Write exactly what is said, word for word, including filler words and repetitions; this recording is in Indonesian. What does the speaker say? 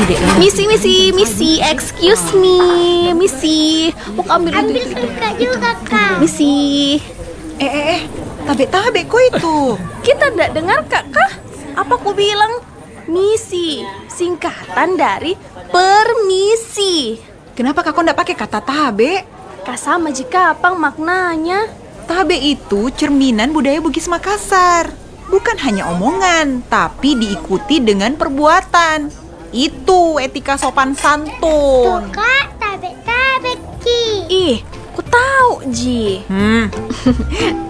dek. Misi, misi, misi, excuse me, misi. Mau ambil Ambil itu, itu, kakak juga kak. misi. Eh, eh, eh, tabe-tabe kok itu. Kita tidak dengar kak kah? Apa ku bilang? Misi, singkatan dari permisi. Kenapa kakak ndak pakai kata tabe? Kak sama jika apa maknanya? Tabe itu cerminan budaya Bugis Makassar. Bukan hanya omongan, tapi diikuti dengan perbuatan. Itu etika sopan Tuh santun. kak, tabe tabe ki. Ih, ku tahu Ji. Hmm,